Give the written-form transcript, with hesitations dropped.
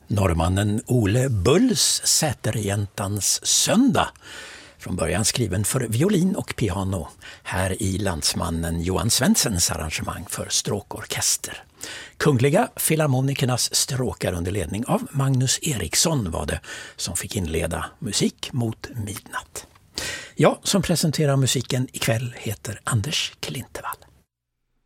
Norrmannen Ole Bulls Säterjäntans söndag. Från början skriven för violin och piano. Här i landsmannen Johan Svenssens arrangemang för stråkorkester. Kungliga Filharmonikernas stråkar under ledning av Magnus Eriksson var det som fick inleda Musik mot midnatt. Jag som presenterar musiken ikväll heter Anders Klintevall.